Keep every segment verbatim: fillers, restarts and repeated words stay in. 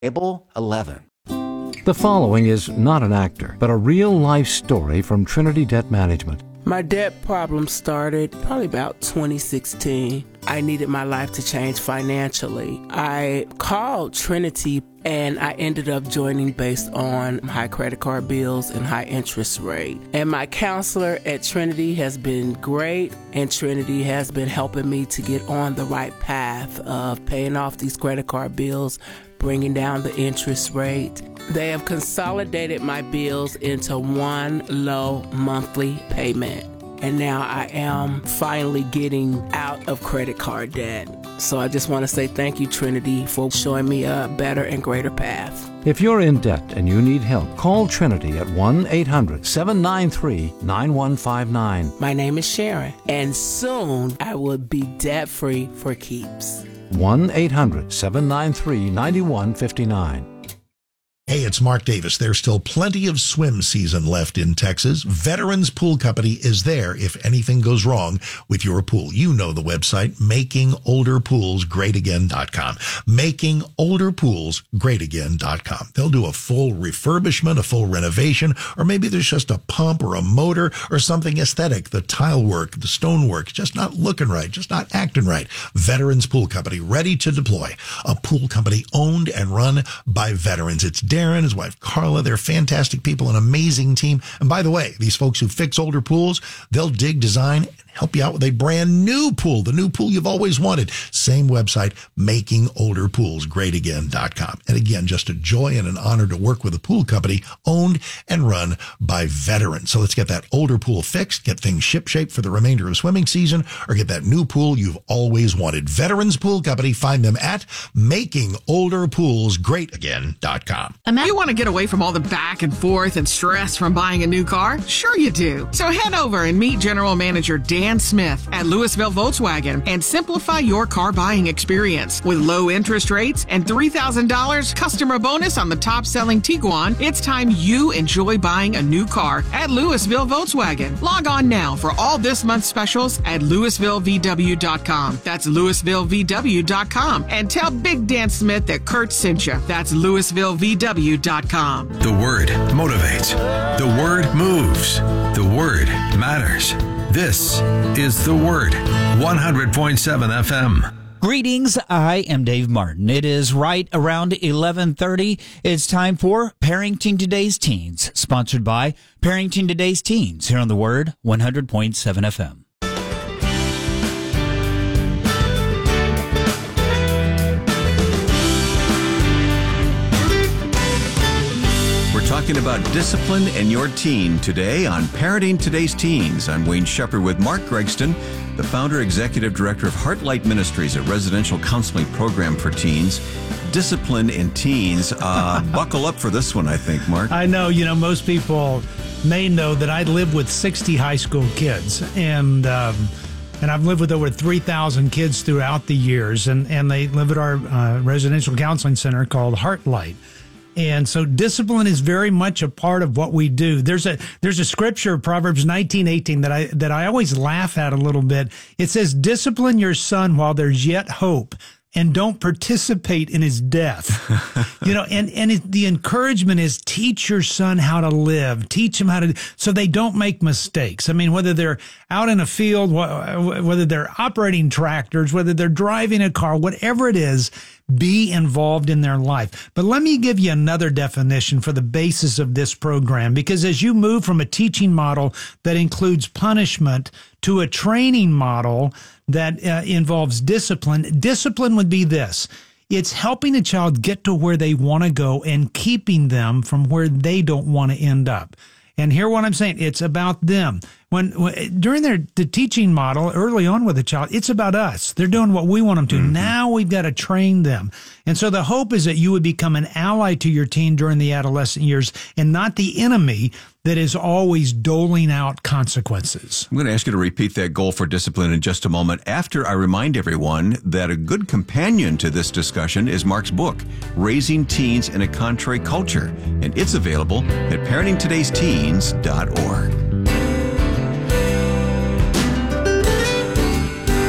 Able eleven. The following is not an actor, but a real-life story from Trinity Debt Management. My debt problem started probably about twenty sixteen. I needed my life to change financially. I called Trinity and I ended up joining based on high credit card bills and high interest rate. And my counselor at Trinity has been great, and Trinity has been helping me to get on the right path of paying off these credit card bills, bringing down the interest rate. They have consolidated my bills into one low monthly payment. And now I am finally getting out of credit card debt. So I just want to say thank you, Trinity, for showing me a better and greater path. If you're in debt and you need help, call Trinity at one eight hundred seven nine three nine one five nine. My name is Sharon, and soon I will be debt-free for keeps. one eight hundred seven nine three nine one five nine. Hey, it's Mark Davis. There's still plenty of swim season left in Texas. Veterans Pool Company is there if anything goes wrong with your pool. You know the website, making older pools great again dot com. making older pools great again dot com. They'll do a full refurbishment, a full renovation, or maybe there's just a pump or a motor or something aesthetic. The tile work, the stone work, just not looking right, just not acting right. Veterans Pool Company, ready to deploy. A pool company owned and run by veterans. It's Darren, his wife Carla. They're fantastic people, an amazing team. And by the way, these folks who fix older pools, they'll dig, design, and help you out with a brand new pool, the new pool you've always wanted. Same website, making older pools great again dot com. And again, just a joy and an honor to work with a pool company owned and run by veterans. So let's get that older pool fixed, get things shipshape for the remainder of swimming season, or get that new pool you've always wanted. Veterans Pool Company, find them at making older pools great again dot com. You want to get away from all the back and forth and stress from buying a new car? Sure you do. So head over and meet General Manager Dan Smith at Louisville Volkswagen and simplify your car buying experience. With low interest rates and three thousand dollars customer bonus on the top-selling Tiguan, it's time you enjoy buying a new car at Louisville Volkswagen. Log on now for all this month's specials at Louisville V W dot com. That's Louisville V W dot com. And tell Big Dan Smith that Kurt sent you. That's Louisville V W dot com. The Word motivates. The Word moves. The Word matters. This is The Word, one hundred point seven F M. Greetings, I am Dave Martin. It is right around eleven thirty. It's time for Parenting Today's Teens, sponsored by Parenting Today's Teens, here on The Word, one hundred point seven F M. Talking about discipline and your teen today on Parenting Today's Teens. I'm Wayne Shepherd with Mark Gregston, the founder, executive director of Heartlight Ministries, a residential counseling program for teens. Discipline in teens. Uh, buckle up for this one, I think, Mark. I know, you know, most people may know that I live with sixty high school kids, and um, and I've lived with over three thousand kids throughout the years, and, and they live at our uh, residential counseling center called Heartlight. And so discipline is very much a part of what we do. There's a there's a scripture, Proverbs nineteen eighteen, that I that I always laugh at a little bit. It says, "Discipline your son while there's yet hope, and don't participate in his death." You know, and, and it, the encouragement is teach your son how to live, teach him how to, so they don't make mistakes. I mean, whether they're out in a field, whether they're operating tractors, whether they're driving a car, whatever it is, be involved in their life. But let me give you another definition for the basis of this program, because as you move from a teaching model that includes punishment to a training model that uh, involves discipline, discipline would be this. It's helping a child get to where they want to go and keeping them from where they don't want to end up. And hear what I'm saying. It's about them. When, when during their the teaching model early on with a child, it's about us. They're doing what we want them to. Mm-hmm. Now we've got to train them. And so the hope is that you would become an ally to your teen during the adolescent years and not the enemy that is always doling out consequences. I'm going to ask you to repeat that goal for discipline in just a moment after I remind everyone that a good companion to this discussion is Mark's book, Raising Teens in a Contrary Culture, and it's available at parenting todays teens dot org.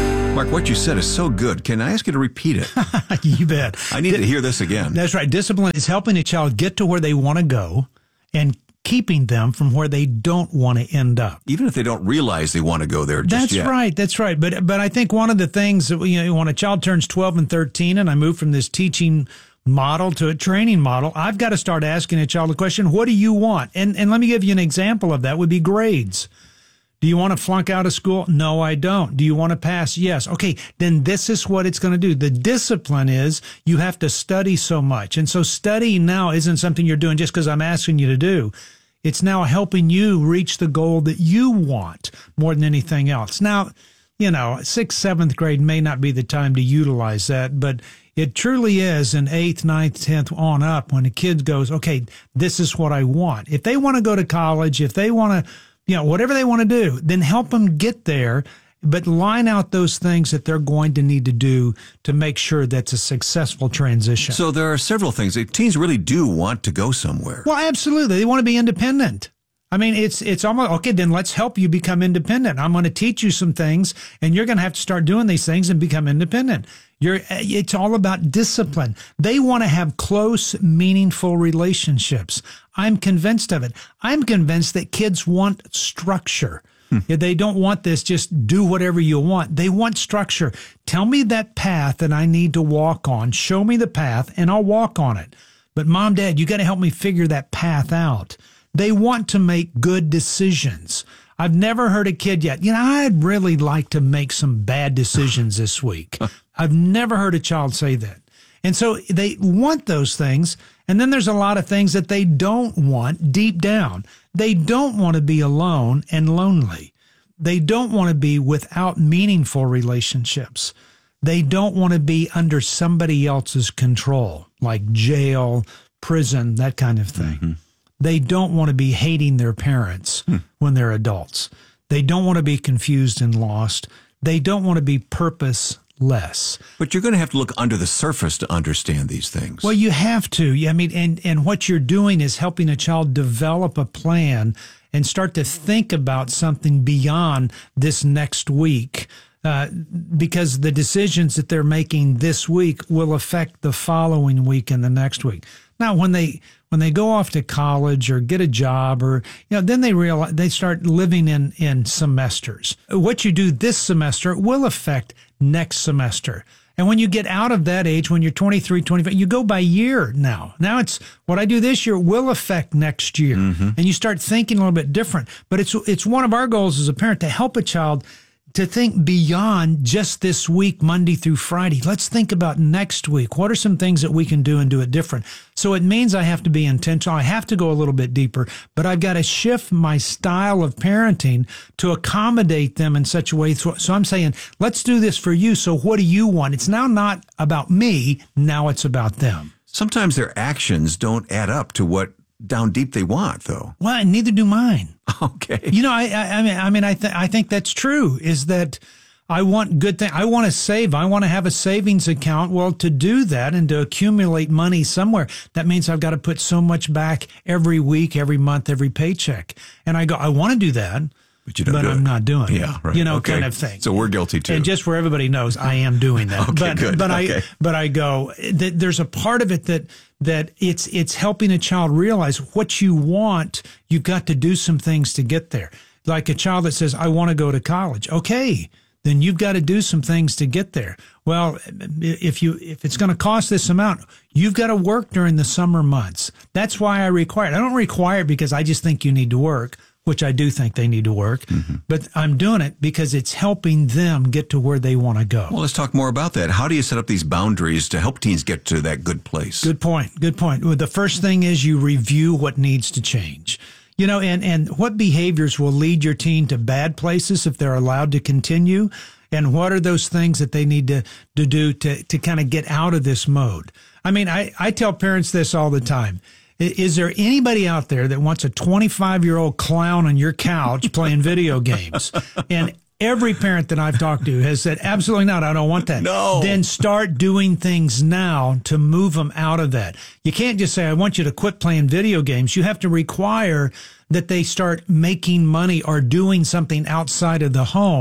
Mark, what you said is so good. Can I ask you to repeat it? You bet. I need to hear this again. That's right. Discipline is helping a child get to where they want to go and keeping them from where they don't want to end up. Even if they don't realize they want to go there just That's yet. right. That's right. But but I think one of the things that, you know, when a child turns twelve and thirteen and I move from this teaching model to a training model, I've got to start asking a child the question, what do you want? And and let me give you an example of that would be grades. Do you want to flunk out of school? No, I don't. Do you want to pass? Yes. Okay, then this is what it's going to do. The discipline is you have to study so much. And so studying now isn't something you're doing just because I'm asking you to do. It's now helping you reach the goal that you want more than anything else. Now, you know, sixth, seventh grade may not be the time to utilize that, but it truly is in eighth, ninth, tenth on up when a kid goes, okay, this is what I want. If they want to go to college, if they want to, you know, whatever they want to do, then help them get there, but line out those things that they're going to need to do to make sure that's a successful transition. So there are several things. Teens really do want to go somewhere. Well, absolutely. They want to be independent. I mean, it's it's almost, okay, then let's help you become independent. I'm going to teach you some things, and you're going to have to start doing these things and become independent. You're, it's all about discipline. They want to have close, meaningful relationships. I'm convinced of it. I'm convinced that kids want structure. Hmm. They don't want this just do whatever you want. They want structure. Tell me that path that I need to walk on. Show me the path, and I'll walk on it. But Mom, Dad, you got to help me figure that path out. They want to make good decisions. I've never heard a kid yet, you know, I'd really like to make some bad decisions this week. I've never heard a child say that. And so they want those things. And then there's a lot of things that they don't want deep down. They don't want to be alone and lonely. They don't want to be without meaningful relationships. They don't want to be under somebody else's control, like jail, prison, that kind of thing. Mm-hmm. They don't want to be hating their parents hmm. when they're adults. They don't want to be confused and lost. They don't want to be purposeless. But you're going to have to look under the surface to understand these things. Well, you have to. I mean, and, and what you're doing is helping a child develop a plan and start to think about something beyond this next week. Uh, because the decisions that they're making this week will affect the following week and the next week. Now, when they when they go off to college or get a job, or you know, then they realize they start living in in semesters. What you do this semester will affect next semester. And when you get out of that age, when you're twenty-three, twenty-five, you go by year now. Now it's what I do this year will affect next year, mm-hmm. and you start thinking a little bit different. But it's it's one of our goals as a parent to help a child to think beyond just this week, Monday through Friday. Let's think about next week. What are some things that we can do and do it different? So it means I have to be intentional. I have to go a little bit deeper, but I've got to shift my style of parenting to accommodate them in such a way. So I'm saying, let's do this for you. So what do you want? It's now not about me. Now it's about them. Sometimes their actions don't add up to what down deep they want, though. Well, and neither do mine. Okay. You know, I, I, I mean, I mean, I, th- I think that's true. Is that I want good thing. I want to save. I want to have a savings account. Well, to do that and to accumulate money somewhere, that means I've got to put so much back every week, every month, every paycheck. And I go, I want to do that. But you don't but do I'm it. not doing yeah, it. Right. You know, okay. kind of thing. So we're guilty too. And just where everybody knows, I am doing that. okay, but good. but okay. I but I go that there's a part of it that that it's it's helping a child realize what you want. You've got to do some things to get there. Like a child that says, I want to go to college. Okay, then you've got to do some things to get there. Well, if you if it's going to cost this amount, you've got to work during the summer months. That's why I require it. I don't require it because I just think you need to work, which I do think they need to work, mm-hmm. but I'm doing it because it's helping them get to where they want to go. Well, let's talk more about that. How do you set up these boundaries to help teens get to that good place? Good point. Good point. Well, the first thing is you review what needs to change. You know, and, and what behaviors will lead your teen to bad places if they're allowed to continue? And what are those things that they need to, to do to, to kind of get out of this mode? I mean, I, I tell parents this all the time. Is there anybody out there that wants a twenty-five-year-old clown on your couch playing video games? And every parent that I've talked to has said, absolutely not. I don't want that. No. Then start doing things now to move them out of that. You can't just say, I want you to quit playing video games. You have to require that they start making money or doing something outside of the home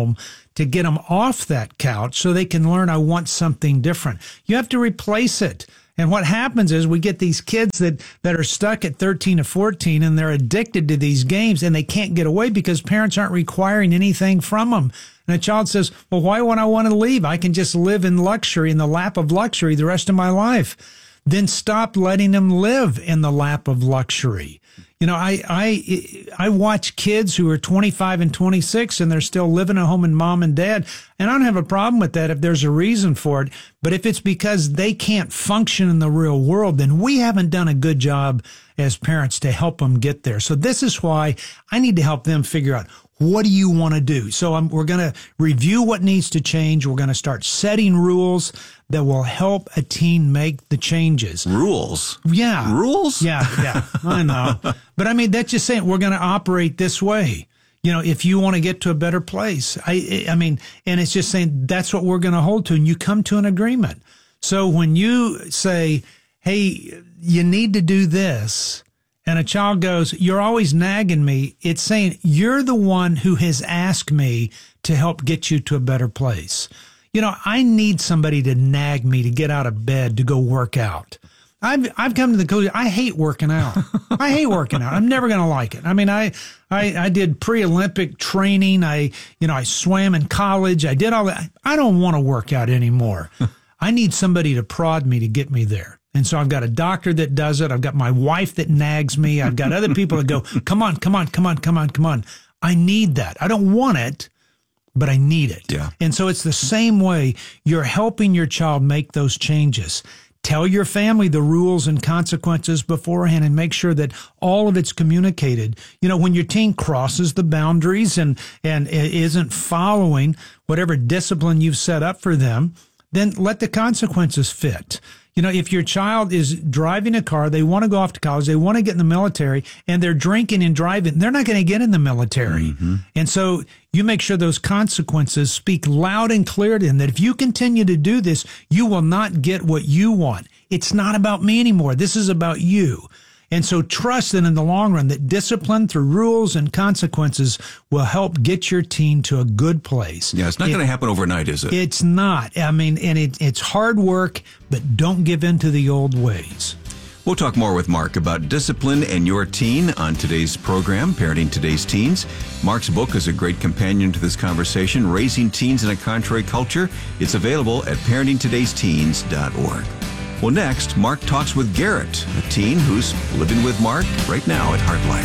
to get them off that couch so they can learn I want something different. You have to replace it. And what happens is we get these kids that, that are stuck at thirteen or fourteen and they're addicted to these games and they can't get away because parents aren't requiring anything from them. And a child says, well, why would I want to leave? I can just live in luxury, in the lap of luxury the rest of my life. Then stop letting them live in the lap of luxury. You know, I, I, I watch kids who are twenty-five and twenty-six and they're still living at home with mom and dad. And I don't have a problem with that if there's a reason for it. But if it's because they can't function in the real world, then we haven't done a good job as parents to help them get there. So this is why I need to help them figure out, what do you want to do? So I'm, we're going to review what needs to change. We're going to start setting rules that will help a teen make the changes. Rules? Yeah. Rules? Yeah, yeah, I know. But I mean, that's just saying we're going to operate this way. You know, if you want to get to a better place, I, I mean, and it's just saying that's what we're going to hold to, and you come to an agreement. So when you say, hey, you need to do this, and a child goes, you're always nagging me, it's saying you're the one who has asked me to help get you to a better place. You know, I need somebody to nag me to get out of bed to go work out. I've I've come to the conclusion, I hate working out. I hate working out. I'm never going to like it. I mean, I, I I did pre-Olympic training. I, you know, I swam in college. I did all that. I don't want to work out anymore. I need somebody to prod me to get me there. And so I've got a doctor that does it. I've got my wife that nags me. I've got other people that go, come on, come on, come on, come on, come on. I need that. I don't want it, but I need it. Yeah. And so it's the same way you're helping your child make those changes. Tell your family the rules and consequences beforehand and make sure that all of it's communicated. You know, when your teen crosses the boundaries and, and isn't following whatever discipline you've set up for them, then let the consequences fit. You know, if your child is driving a car, they want to go off to college, they want to get in the military, and they're drinking and driving, they're not going to get in the military. Mm-hmm. And so you make sure those consequences speak loud and clear to them that if you continue to do this, you will not get what you want. It's not about me anymore. This is about you. And so trust that in the long run, that discipline through rules and consequences will help get your teen to a good place. Yeah, it's not it, going to happen overnight, is it? It's not. I mean, and it, it's hard work, but don't give in to the old ways. We'll talk more with Mark about discipline and your teen on today's program, Parenting Today's Teens. Mark's book is a great companion to this conversation, Raising Teens in a Contrary Culture. It's available at parenting todays teens dot org. Well, next, Mark talks with Garrett, a teen who's living with Mark right now at Heartlight.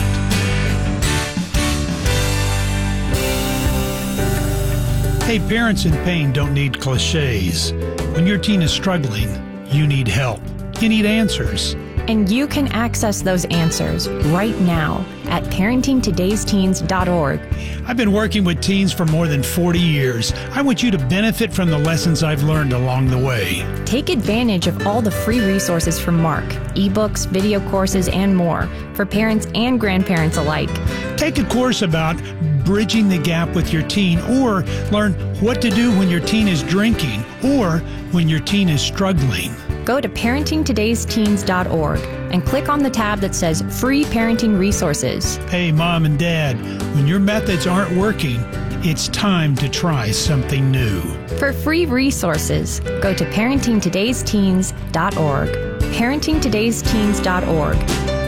Hey, parents in pain don't need cliches. When your teen is struggling, you need help. You need answers. And you can access those answers right now at parenting todays teens dot org. I've been working with teens for more than forty years. I want you to benefit from the lessons I've learned along the way. Take advantage of all the free resources from Mark, ebooks, video courses, and more for parents and grandparents alike. Take a course about bridging the gap with your teen, or learn what to do when your teen is drinking or when your teen is struggling. Go to parenting todays teens dot org and click on the tab that says Free Parenting Resources. Hey, Mom and Dad, when your methods aren't working, it's time to try something new. For free resources, go to parenting todays teens dot org. parenting todays teens dot org.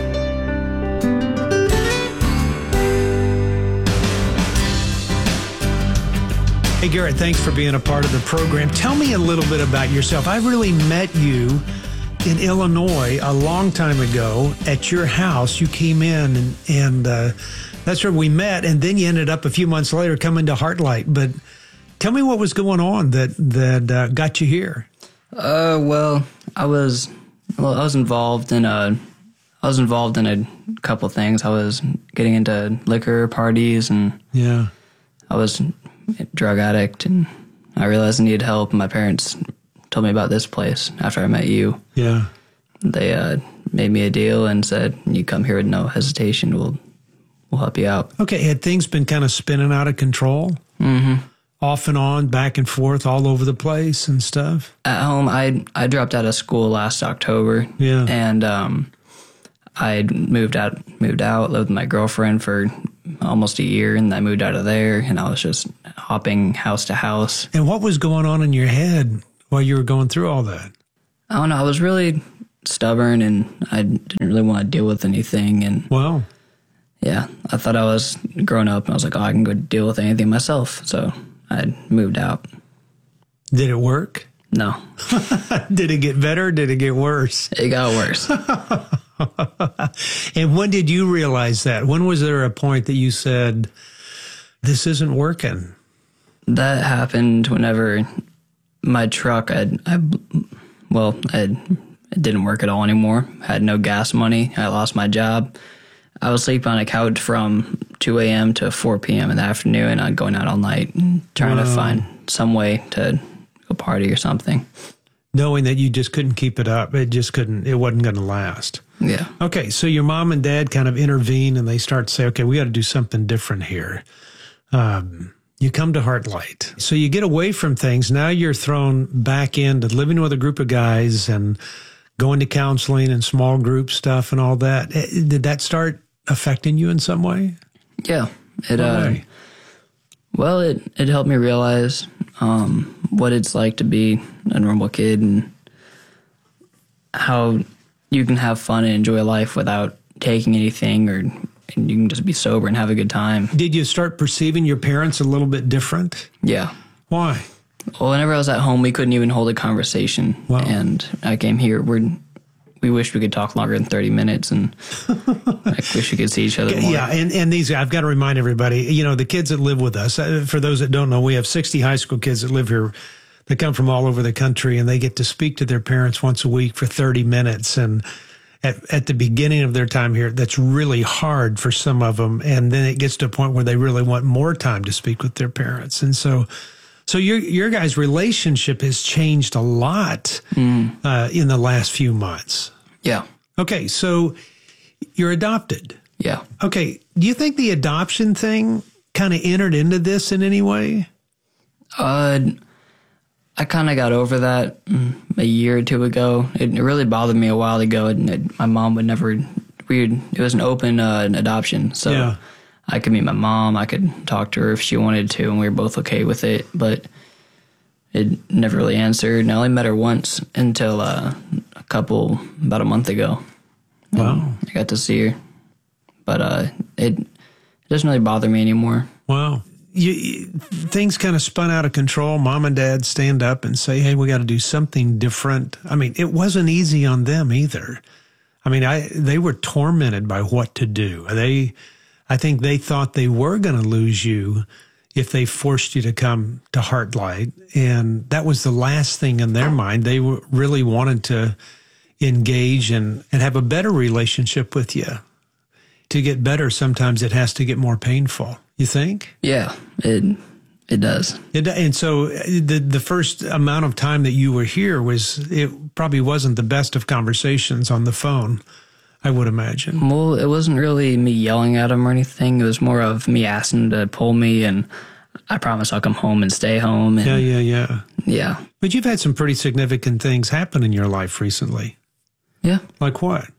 Hey, Garrett, thanks for being a part of the program. Tell me a little bit about yourself. I really met you in Illinois a long time ago at your house. You came in, and, and uh, that's where we met, and then you ended up a few months later coming to Heartlight. But tell me what was going on that, that uh, got you here. Uh, well, I was well, I was involved in a I was involved in a couple of things. I was getting into liquor parties, and yeah, I was a drug addict, and I realized I needed help. My parents told me about this place after I met you. Yeah. They uh, made me a deal and said, you come here with no hesitation, we'll we'll help you out. Okay, had things been kind of spinning out of control? Mm-hmm. Off and on, back and forth, all over the place and stuff? At home, I I dropped out of school last October. Yeah. And um, I moved out, moved out, lived with my girlfriend for almost a year, and I moved out of there, and I was just hopping house to house. And what was going on in your head while you were going through all that? I don't know. I was really stubborn, and I didn't really want to deal with anything. And Wow. yeah, I thought I was grown up, and I was like, oh, I can go deal with anything myself. So I moved out. Did it work? No. Did it get better? Or did it get worse? It got worse. And when did you realize that? When was there a point that you said, this isn't working? That happened whenever my truck, I, I well, I, it didn't work at all anymore. I had no gas money. I lost my job. I was sleeping on a couch from two a.m. to four p.m. in the afternoon, and going out all night and trying Wow. to find some way to go party or something. Knowing that you just couldn't keep it up. It just couldn't, it wasn't going to last. Yeah. Okay, so your mom and dad kind of intervene and they start to say, okay, we got to do something different here. Um, you come to Heartlight. So you get away from things. Now you're thrown back into living with a group of guys and going to counseling and small group stuff and all that. Did that start affecting you in some way? Yeah. It, What uh, way? well, it, it helped me realize um, what it's like to be a normal kid and how you can have fun and enjoy life without taking anything, or and you can just be sober and have a good time. Did you start perceiving your parents a little bit different? Yeah. Why? Well, whenever I was at home, we couldn't even hold a conversation. Wow. And I came here. We're, we wish we could talk longer than thirty minutes, and I wish we could see each other more. Yeah, and, and these, I've got to remind everybody, you know, the kids that live with us, uh, for those that don't know, we have sixty high school kids that live here. They come from all over the country, and they get to speak to their parents once a week for thirty minutes. And at, at the beginning of their time here, that's really hard for some of them. And then it gets to a point where they really want more time to speak with their parents. And so, so your, your guys' relationship has changed a lot Mm. uh, in the last few months. Yeah. Okay, so you're adopted. Yeah. Okay, do you think the adoption thing kind of entered into this in any way? Uh, I kind of got over that mm, a year or two ago. It, it really bothered me a while ago, and it, my mom would never. We would, it was an open uh, adoption, so Yeah. I could meet my mom. I could talk to her if she wanted to, and we were both okay with it. But it never really answered. And I only met her once until uh, a couple about a month ago. Wow. I got to see her, but uh, it, it doesn't really bother me anymore. Wow. You, you, things kind of spun out of control. Mom and dad stand up and say, hey, we got to do something different. I mean, it wasn't easy on them either. I mean, I they were tormented by what to do. They, I think they thought they were going to lose you if they forced you to come to Heartlight. And that was the last thing in their mind. They were, really wanted to engage and, and have a better relationship with you. To get better, sometimes it has to get more painful. You think? Yeah, it it does. It, and so the the first amount of time that you were here was, it probably wasn't the best of conversations on the phone, I would imagine. Well, it wasn't really me yelling at him or anything. It was more of me asking him to pull me, and I promise I'll come home and stay home. And Yeah, yeah, yeah. yeah. But you've had some pretty significant things happen in your life recently. Yeah. Like what?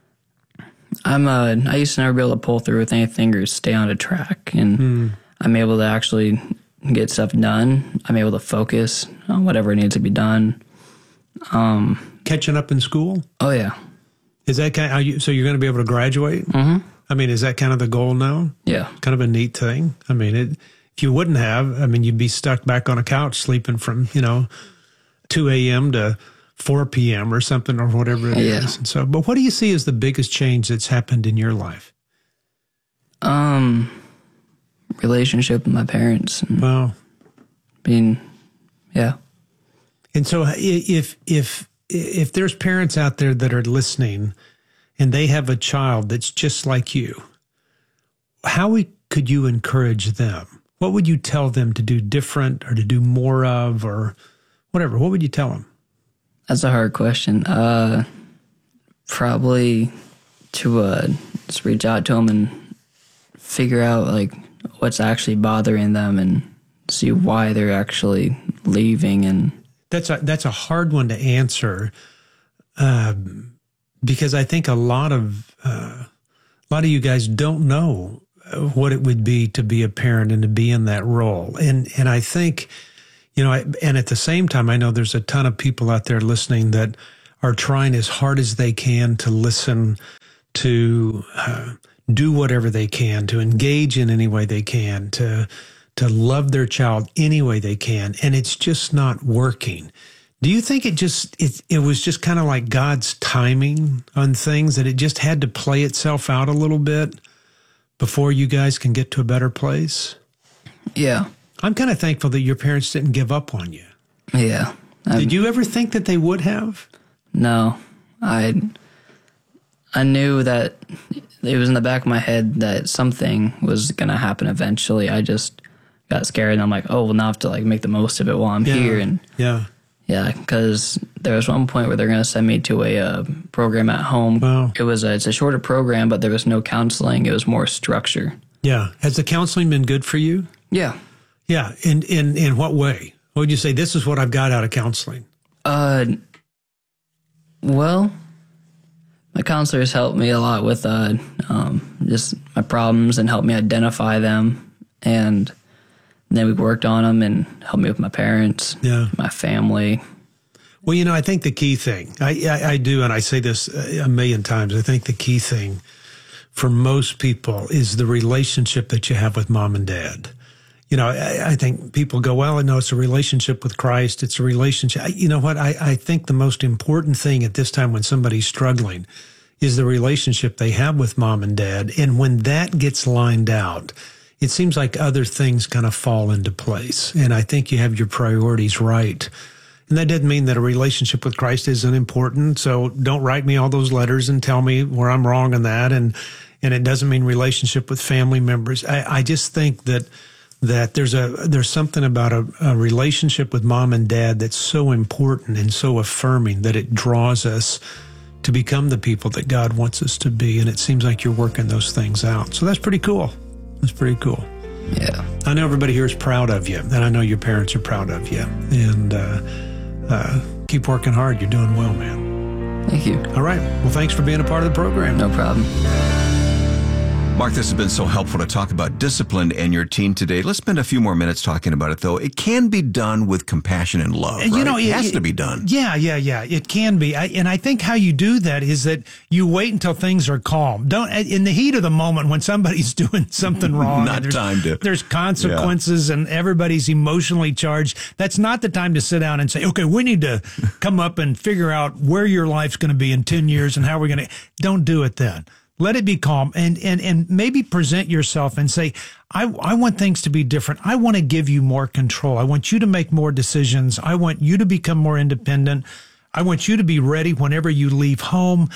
I'm uh I used to never be able to pull through with anything or stay on a track, and Hmm. I'm able to actually get stuff done. I'm able to focus on whatever needs to be done. Um, Catching up in school? oh yeah. Is that kind are you, so you're going to be able to graduate? Mm-hmm. I mean, is that kind of the goal now? Yeah. Kind of a neat thing. I mean, it, if you wouldn't have, I mean, you'd be stuck back on a couch sleeping from, you know, two a.m. to four p.m. or something, or whatever it Yeah. is. And so, but what do you see as the biggest change that's happened in your life? Um, relationship with my parents. And Wow. being, yeah. And so i- if, if, if there's parents out there that are listening and they have a child that's just like you, how we, could you encourage them? What would you tell them to do different or to do more of, or whatever? What would you tell them? That's a hard question. Uh, probably to uh, just reach out to them and figure out like what's actually bothering them and see why they're actually leaving. And That's a, that's a hard one to answer, um, because I think a lot of uh, a lot of you guys don't know what it would be to be a parent and to be in that role. And and I think, you know, and at the same time, I know there's a ton of people out there listening that are trying as hard as they can to listen, to uh, do whatever they can, to engage in any way they can, to to love their child any way they can, and it's just not working. Do you think it just it it was just kind of like God's timing on things, that it just had to play itself out a little bit before you guys can get to a better place? Yeah. I'm kind of thankful that your parents didn't give up on you. Yeah. I'm, Did you ever think that they would have? No. I I knew that it was in the back of my head that something was going to happen eventually. I just got scared, and I'm like, oh, well, now I have to like make the most of it while I'm yeah. here. And yeah. Yeah, because there was one point where they're going to send me to a uh, program at home. Wow. It was a, it's a shorter program, but there was no counseling. It was more structure. Yeah. Has the counseling been good for you? Yeah. Yeah. In in in what way? What would you say? This is what I've got out of counseling. Uh, well, my counselors helped me a lot with uh, um, just my problems and helped me identify them, and then we worked on them and helped me with my parents, yeah, my family. Well, you know, I think the key thing, I, I, I do, and I say this a million times, I think the key thing for most people is the relationship that you have with mom and dad. You know, I, I think people go, well, no, it's a relationship with Christ. It's a relationship. I, you know what? I, I think the most important thing at this time when somebody's struggling is the relationship they have with mom and dad. And when that gets lined out, it seems like other things kind of fall into place. And I think you have your priorities right. And that doesn't mean that a relationship with Christ isn't important. So don't write me all those letters and tell me where I'm wrong on that. And and it doesn't mean relationship with family members. I, I just think that that there's a there's something about a, a relationship with mom and dad that's so important and so affirming that it draws us to become the people that God wants us to be. And it seems like you're working those things out. So that's pretty cool. That's pretty cool. Yeah. I know everybody here is proud of you, and I know your parents are proud of you. And uh, uh, keep working hard. You're doing well, man. Thank you. All right. Well, thanks for being a part of the program. No problem. Mark, this has been so helpful to talk about discipline and your teen today. Let's spend a few more minutes talking about it, though. It can be done with compassion and love, right? You know, it, it has it, to be done. Yeah, yeah, yeah. It can be. I, and I think how you do that is that you wait until things are calm. Don't, in the heat of the moment when somebody's doing something wrong. Not there's, time to. There's consequences yeah. and everybody's emotionally charged. That's not the time to sit down and say, okay, we need to come up and figure out where your life's going to be in ten years and how we're going to. Don't do it then. Let it be calm and, and, and maybe present yourself and say, I, I want things to be different. I want to give you more control. I want you to make more decisions. I want you to become more independent. I want you to be ready whenever you leave home.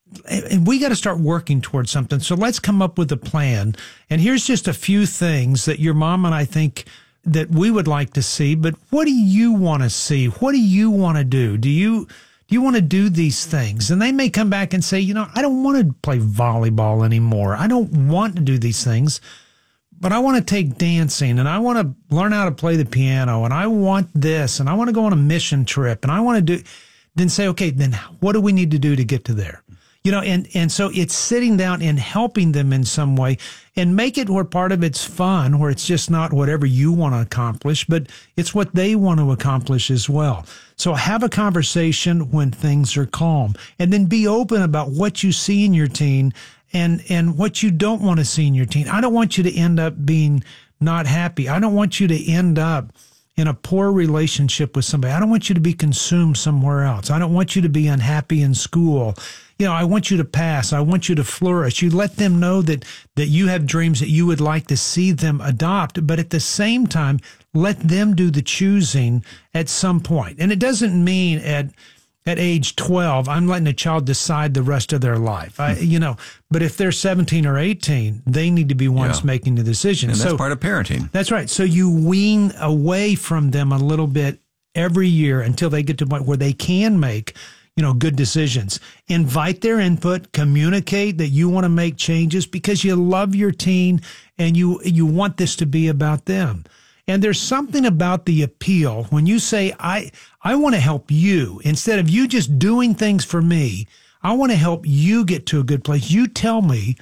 And we got to start working towards something. So let's come up with a plan. And here's just a few things that your mom and I think that we would like to see. But what do you want to see? What do you want to do? Do you... Do you want to do these things? And they may come back and say, you know, I don't want to play volleyball anymore. I don't want to do these things, but I want to take dancing and I want to learn how to play the piano and I want this and I want to go on a mission trip and I want to do, then say, okay, then what do we need to do to get to there? You know, and, and so it's sitting down and helping them in some way and make it where part of it's fun, where it's just not whatever you want to accomplish, but it's what they want to accomplish as well. So have a conversation when things are calm and then be open about what you see in your teen and, and what you don't want to see in your teen. I don't want you to end up being not happy. I don't want you to end up in a poor relationship with somebody. I don't want you to be consumed somewhere else. I don't want you to be unhappy in school. You know, I want you to pass. I want you to flourish. You let them know that, that you have dreams that you would like to see them adopt, but at the same time, let them do the choosing at some point. And it doesn't mean at at age twelve, I'm letting a child decide the rest of their life. I, you know, but if they're seventeen or eighteen, they need to be ones yeah. making the decision. And that's so, part of parenting. That's right. So you wean away from them a little bit every year until they get to a point where they can make, you know, good decisions. Invite their input, communicate that you want to make changes because you love your teen and you you want this to be about them. And there's something about the appeal when you say, I I want to help you. Instead of you just doing things for me, I want to help you get to a good place. You tell me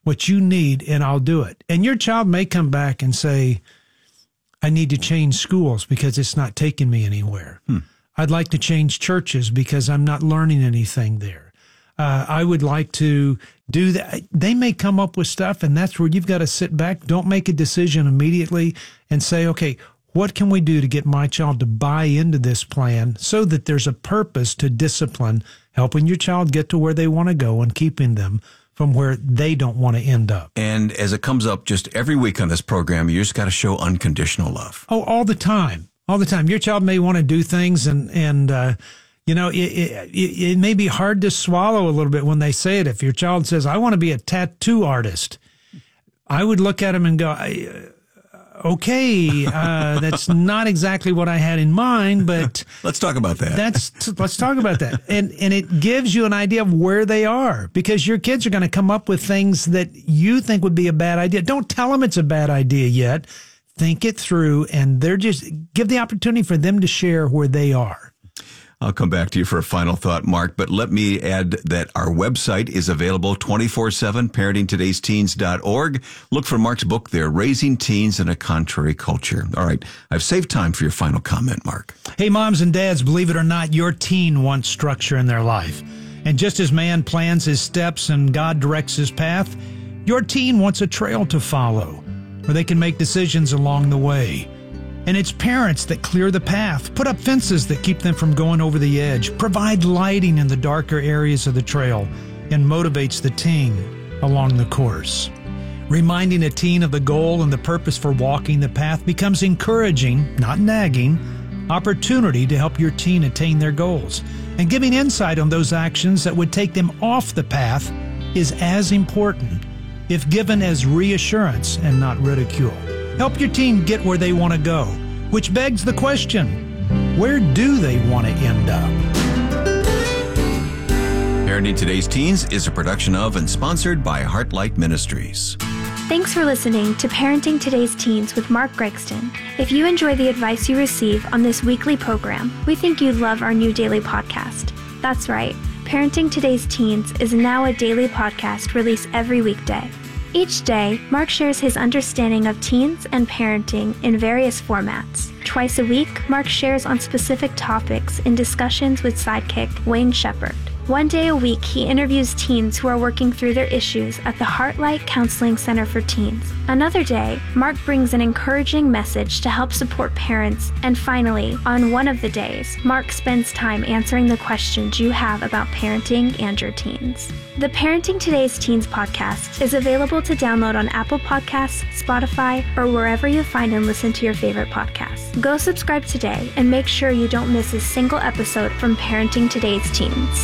what you need, and I'll do it. And your child may come back and say, I need to change schools because it's not taking me anywhere. Hmm. I'd like to change churches because I'm not learning anything there. Uh, I would like to do that. They may come up with stuff, and that's where you've got to sit back. Don't make a decision immediately and say, okay, what can we do to get my child to buy into this plan so that there's a purpose to discipline, helping your child get to where they want to go and keeping them from where they don't want to end up. And as it comes up just every week on this program, you just got to show unconditional love. Oh, all the time. All the time. Your child may want to do things and, and uh, you know, it, it, it may be hard to swallow a little bit when they say it. If your child says, I want to be a tattoo artist, I would look at them and go, okay, uh, that's not exactly what I had in mind, but let's talk about that. That's let's talk about that. And and it gives you an idea of where they are, because your kids are going to come up with things that you think would be a bad idea. Don't tell them it's a bad idea yet. Think it through, and they're just give the opportunity for them to share where they are. I'll come back to you for a final thought, Mark, but let me add that our website is available twenty-four seven, parenting todays teens dot org. Look for Mark's book there, Raising Teens in a Contrary Culture. All right, I've saved time for your final comment, Mark. Hey, moms and dads, believe it or not, your teen wants structure in their life. And just as man plans his steps and God directs his path, your teen wants a trail to follow where they can make decisions along the way. And it's parents that clear the path, put up fences that keep them from going over the edge, provide lighting in the darker areas of the trail, and motivates the teen along the course. Reminding a teen of the goal and the purpose for walking the path becomes encouraging, not nagging, opportunity to help your teen attain their goals. And giving insight on those actions that would take them off the path is as important, if given as reassurance and not ridicule. Help your teen get where they want to go, which begs the question, where do they want to end up? Parenting Today's Teens is a production of and sponsored by Heartlight Ministries. Thanks for listening to Parenting Today's Teens with Mark Gregston. If you enjoy the advice you receive on this weekly program, we think you'd love our new daily podcast. That's right, Parenting Today's Teens is now a daily podcast released every weekday. Each day, Mark shares his understanding of teens and parenting in various formats. Twice a week, Mark shares on specific topics in discussions with sidekick Wayne Shepherd. One day a week, he interviews teens who are working through their issues at the Heartlight Counseling Center for Teens. Another day, Mark brings an encouraging message to help support parents. And finally, on one of the days, Mark spends time answering the questions you have about parenting and your teens. The Parenting Today's Teens podcast is available to download on Apple Podcasts, Spotify, or wherever you find and listen to your favorite podcasts. Go subscribe today and make sure you don't miss a single episode from Parenting Today's Teens.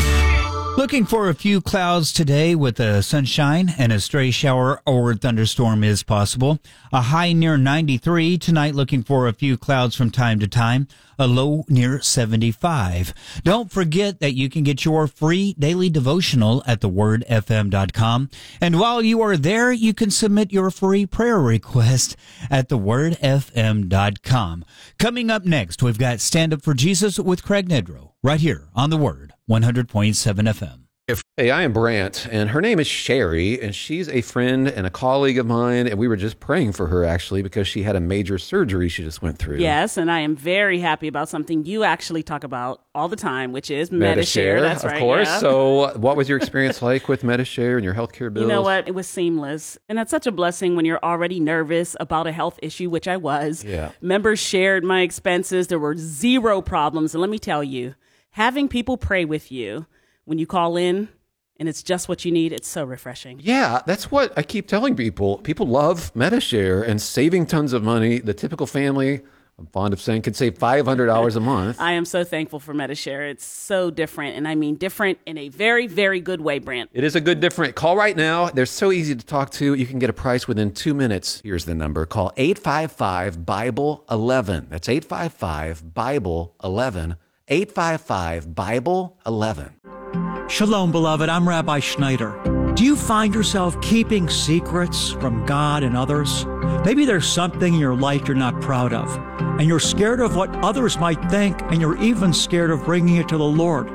Looking for a few clouds today with a sunshine, and a stray shower or thunderstorm is possible. A high near ninety-three. Tonight, looking for a few clouds from time to time. A low near seventy-five. Don't forget that you can get your free daily devotional at the word f m dot com. And while you are there, you can submit your free prayer request at the word f m dot com. Coming up next, we've got Stand Up for Jesus with Craig Nedrow, right here on The Word, one hundred point seven F M. Hey, I am Brant, and her name is Sherry, and she's a friend and a colleague of mine, and we were just praying for her, actually, because she had a major surgery she just went through. Yes, and I am very happy about something you actually talk about all the time, which is Medi-Share. Medi-Share, That's of right, course. yeah. So what was your experience like with Medi-Share and your healthcare bills? You know what? It was seamless, and that's such a blessing when you're already nervous about a health issue, which I was. Yeah. Members shared my expenses. There were zero problems, and let me tell you, having people pray with you when you call in, and it's just what you need, it's so refreshing. Yeah, that's what I keep telling people. People love Medi-Share and saving tons of money. The typical family, I'm fond of saying, could save five hundred dollars a month. I am so thankful for Medi-Share. It's so different, and I mean different in a very, very good way, Brant. It is a good different. Call right now. They're so easy to talk to. You can get a price within two minutes. Here's the number. Call eight five five, Bible eleven. That's eight five five, Bible eleven. eight five five, Bible eleven. Shalom, beloved. I'm Rabbi Schneider. Do you find yourself keeping secrets from God and others? Maybe there's something in your life you're not proud of, and you're scared of what others might think, and you're even scared of bringing it to the Lord.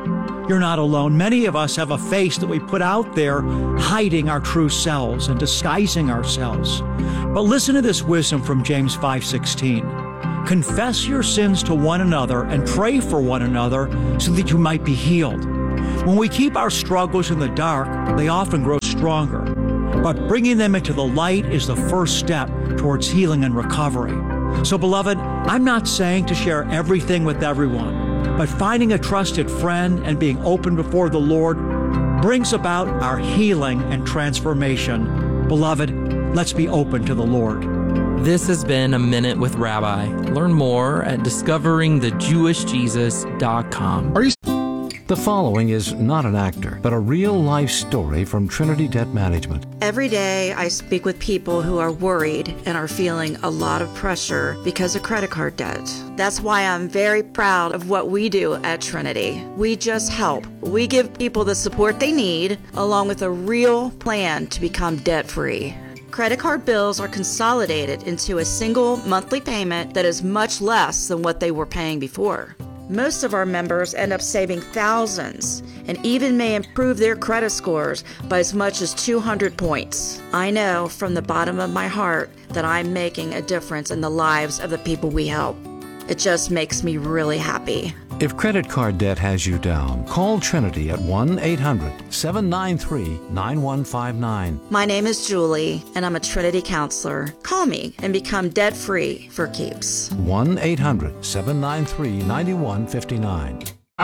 You're not alone. Many of us have a face that we put out there hiding our true selves and disguising ourselves. But listen to this wisdom from James five sixteen. Confess your sins to one another and pray for one another so that you might be healed. When we keep our struggles in the dark, they often grow stronger. But bringing them into the light is the first step towards healing and recovery. So, beloved, I'm not saying to share everything with everyone, but finding a trusted friend and being open before the Lord brings about our healing and transformation. Beloved, let's be open to the Lord. This has been A Minute with Rabbi. Learn more at discovering the jewish jesus dot com. Are you... The following is not an actor, but a real-life story from Trinity Debt Management. Every day I speak with people who are worried and are feeling a lot of pressure because of credit card debt. That's why I'm very proud of what we do at Trinity. We just help. We give people the support they need, along with a real plan to become debt-free. Credit card bills are consolidated into a single monthly payment that is much less than what they were paying before. Most of our members end up saving thousands and even may improve their credit scores by as much as two hundred points. I know from the bottom of my heart that I'm making a difference in the lives of the people we help. It just makes me really happy. If credit card debt has you down, call Trinity at one eight hundred seven nine three nine one five nine. My name is Julie, and I'm a Trinity counselor. Call me and become debt-free for keeps. one eight hundred seven nine three nine one five nine.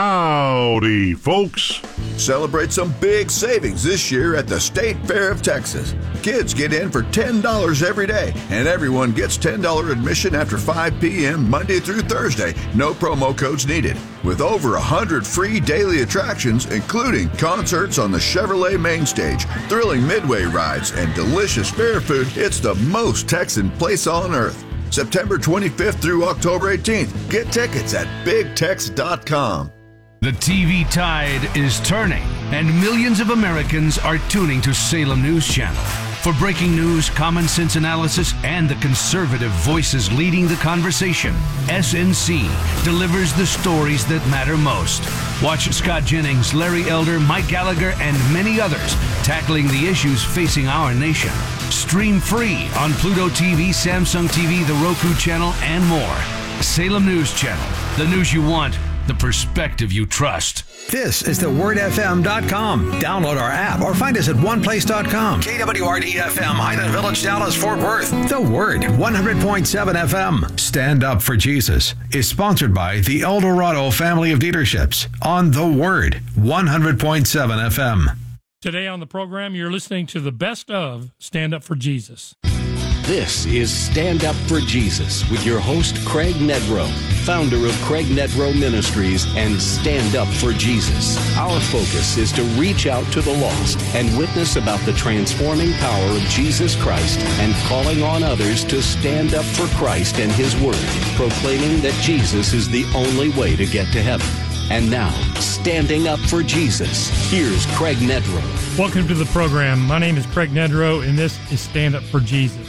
Howdy, folks. Celebrate some big savings this year at the State Fair of Texas. Kids get in for ten dollars every day, and everyone gets ten dollars admission after five p.m. Monday through Thursday. No promo codes needed. With over one hundred free daily attractions, including concerts on the Chevrolet main stage, thrilling midway rides, and delicious fair food, it's the most Texan place on earth. September twenty-fifth through October eighteenth. Get tickets at big tex dot com. The T V tide is turning, and millions of Americans are tuning to Salem News Channel. For breaking news, common sense analysis, and the conservative voices leading the conversation, S N C delivers the stories that matter most. Watch Scott Jennings, Larry Elder, Mike Gallagher, and many others tackling the issues facing our nation. Stream free on Pluto T V, Samsung T V, the Roku channel, and more. Salem News Channel, the news you want, the perspective you trust. This is the word f m dot com. Download our app or find us at one place dot com. K W R D F M, Highland Village, Dallas, Fort Worth. The Word, one hundred point seven F M. Stand Up for Jesus is sponsored by the El Dorado Family of Dealerships on The Word, one hundred point seven F M. Today on the program, you're listening to the best of Stand Up for Jesus. This is Stand Up for Jesus with your host, Craig Nedrow, founder of Craig Nedrow Ministries and Stand Up for Jesus. Our focus is to reach out to the lost and witness about the transforming power of Jesus Christ and calling on others to stand up for Christ and His Word, proclaiming that Jesus is the only way to get to heaven. And now, standing up for Jesus, here's Craig Nedrow. Welcome to the program. My name is Craig Nedrow, and this is Stand Up for Jesus.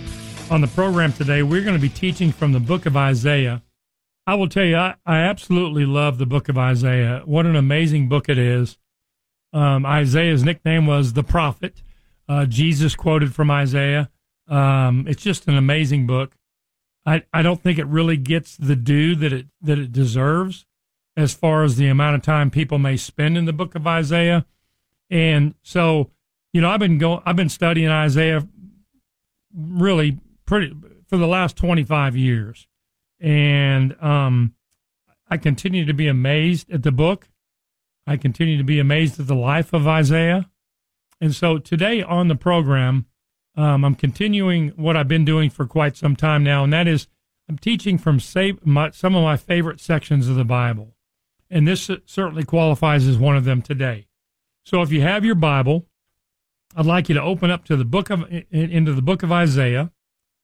On the program today, we're going to be teaching from the book of Isaiah. I will tell you, I, I absolutely love the book of Isaiah. What an amazing book it is. Um, Isaiah's nickname was the prophet. Uh, Jesus quoted from Isaiah. Um, it's just an amazing book. I, I don't think it really gets the due that it that it deserves as far as the amount of time people may spend in the book of Isaiah. And so, you know, I've been going, I've been studying Isaiah really pretty for the last twenty-five years. And um, I continue to be amazed at the book. I continue to be amazed at the life of Isaiah. And so today on the program, um, I'm continuing what I've been doing for quite some time now, and that is I'm teaching from save, my, some of my favorite sections of the Bible. And this certainly qualifies as one of them today. So if you have your Bible, I'd like you to open up to the book of into the book of Isaiah,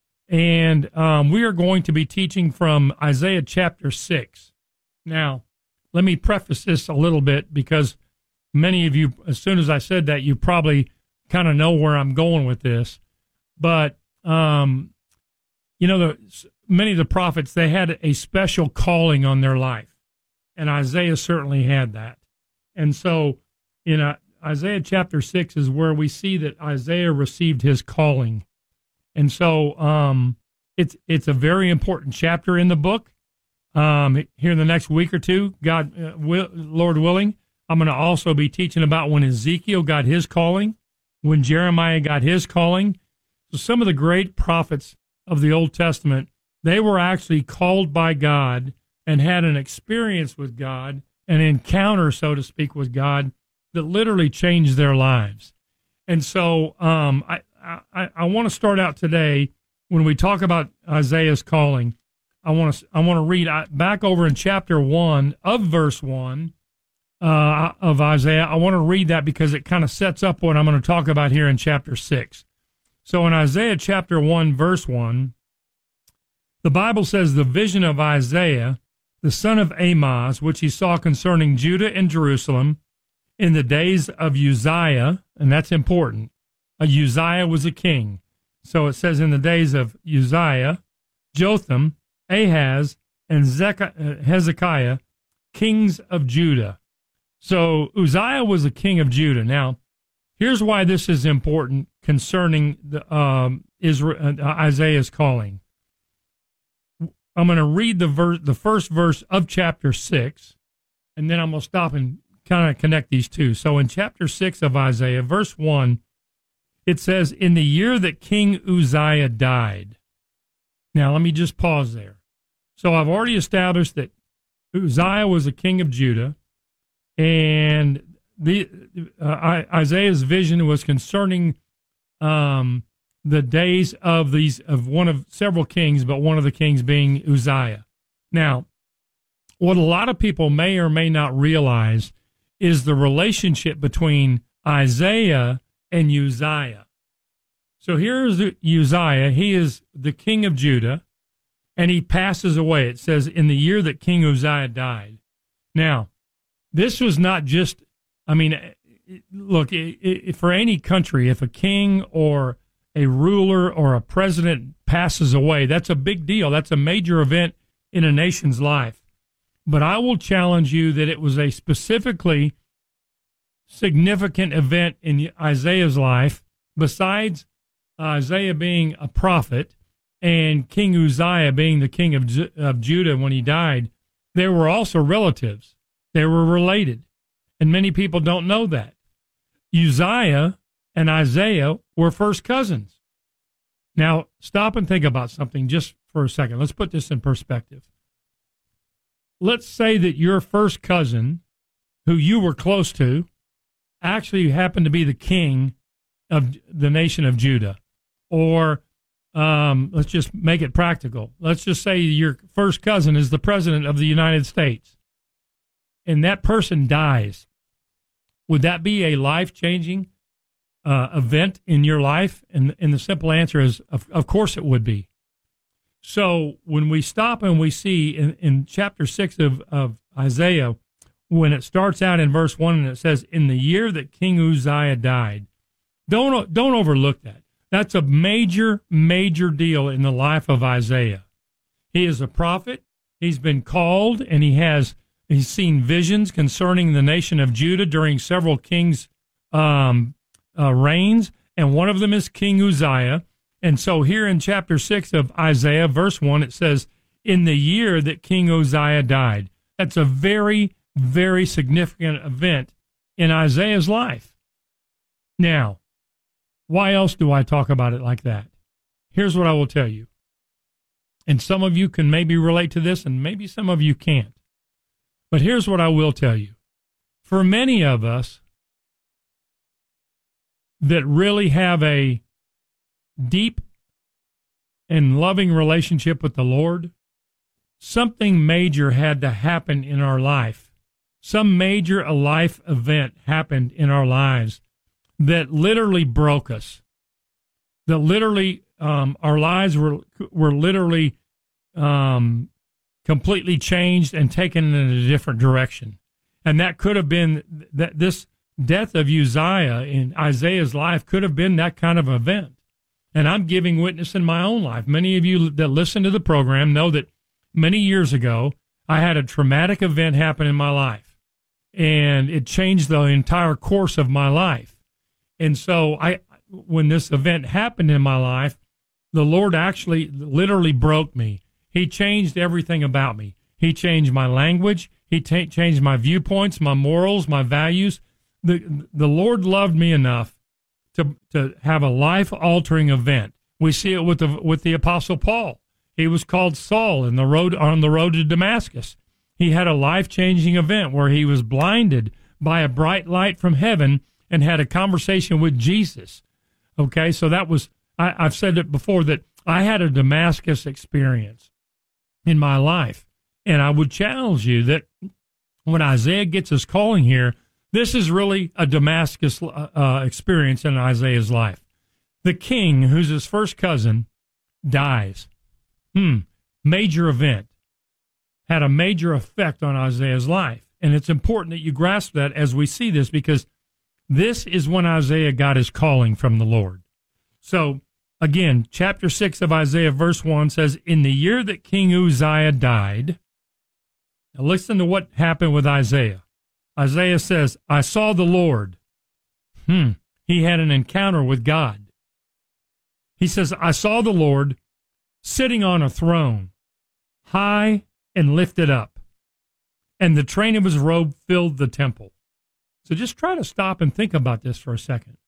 and um, we are going to be teaching from Isaiah chapter six. Now, let me preface this a little bit because many of you, as soon as I said that, you probably kind of know where I'm going with this. But um, you know, the, many of the prophets, they had a special calling on their life, and Isaiah certainly had that. And so in uh, Isaiah chapter six is where we see that Isaiah received his calling. And so um, it's it's a very important chapter in the book. Um, here in the next week or two, God, uh, will, Lord willing, I'm going to also be teaching about when Ezekiel got his calling, when Jeremiah got his calling. So some of the great prophets of the Old Testament, they were actually called by God and had an experience with God, an encounter, so to speak, with God that literally changed their lives. And so um, I, I, I want to start out today when we talk about Isaiah's calling. I want to I want to read back over in chapter one of verse one uh, of Isaiah. I want to read that because it kind of sets up what I'm going to talk about here in chapter six. So in Isaiah chapter one, verse one, the Bible says, the vision of Isaiah, the son of Amoz, which he saw concerning Judah and Jerusalem in the days of Uzziah, and that's important. Uh, Uzziah was a king. So it says in the days of Uzziah, Jotham, Ahaz, and Zech- Hezekiah, kings of Judah. So Uzziah was a king of Judah. Now, here's why this is important concerning the, um, Israel, uh, Isaiah's calling. I'm going to read the verse, the first verse of chapter six, and then I'm going to stop and kind of connect these two. So in chapter six of Isaiah, verse one, it says, in the year that King Uzziah died. Now, let me just pause there. So I've already established that Uzziah was a king of Judah, and the uh, Isaiah's vision was concerning um, the days of these of one of several kings, but one of the kings being Uzziah. Now, what a lot of people may or may not realize is the relationship between Isaiah and Uzziah. So here's Uzziah. He is the king of Judah, and he passes away. It says in the year that King Uzziah died. Now, this was not just, I mean, look, it, it, for any country, if a king or a ruler or a president passes away, that's a big deal. That's a major event in a nation's life. But I will challenge you that it was a specifically significant event in Isaiah's life, besides Isaiah being a prophet and King Uzziah being the king of, Ju- of Judah when he died. They were also relatives. They were related. And many people don't know that. Uzziah and Isaiah were first cousins. Now, stop and think about something just for a second. Let's put this in perspective. Let's say that your first cousin, who you were close to, actually happened to be the king of the nation of Judah. Or um, let's just make it practical. Let's just say your first cousin is the president of the United States, and that person dies. Would that be a life-changing uh, event in your life? And, and the simple answer is, of, of course it would be. So when we stop and we see in, in chapter six of, of Isaiah, when it starts out in verse one and it says, in the year that King Uzziah died, don't, don't overlook that. That's a major, major deal in the life of Isaiah. He is a prophet. He's been called, and he has he's seen visions concerning the nation of Judah during several kings' um, uh, reigns, and one of them is King Uzziah. And so here in chapter six of Isaiah, verse one, it says, in the year that King Uzziah died. That's a very, very significant event in Isaiah's life. Now, why else do I talk about it like that? Here's what I will tell you. And some of you can maybe relate to this, and maybe some of you can't. But here's what I will tell you. For many of us that really have a deep and loving relationship with the Lord, something major had to happen in our life. Some major a life event happened in our lives that literally broke us. That literally, um, our lives were were literally um, completely changed and taken in a different direction. And that could have been that this death of Uzziah in Isaiah's life could have been that kind of event. And I'm giving witness in my own life. Many of you that listen to the program know that many years ago, I had a traumatic event happen in my life. and it changed the entire course of my life. And so I, when this event happened in my life, the Lord actually literally broke me. He changed everything about me. He changed my language. He t- changed my viewpoints, my morals, my values. The the Lord loved me enough to to have a life-altering event. We see it with the with the Apostle Paul. He was called Saul in the road on the road to Damascus. He had a life-changing event where he was blinded by a bright light from heaven and had a conversation with Jesus. Okay, so that was, I, I've said it before, that I had a Damascus experience in my life. And I would challenge you that when Isaiah gets his calling here, this is really a Damascus uh, uh, experience in Isaiah's life. The king, who's his first cousin, dies. Hmm, major event. Had a major effect on Isaiah's life. And it's important that you grasp that as we see this, because this is when Isaiah got his calling from the Lord. So, again, chapter six of Isaiah, verse one says, in the year that King Uzziah died. Now listen to what happened with Isaiah. Isaiah says, I saw the Lord. Hmm. He had an encounter with God. He says, I saw the Lord sitting on a throne, high and lifted up, and the train of his robe filled the temple. So just try to stop and think about this for a second.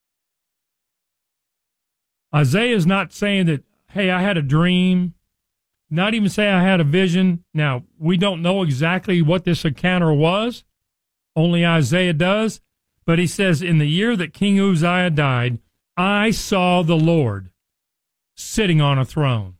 Isaiah is not saying that, hey, I had a dream, not even say I had a vision. Now, we don't know exactly what this encounter was. Only Isaiah does. But he says, in the year that King Uzziah died, I saw the Lord sitting on a throne.